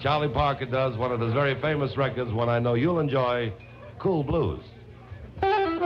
Charlie Parker does one of his very famous records, one I know you'll enjoy, Cool Blues.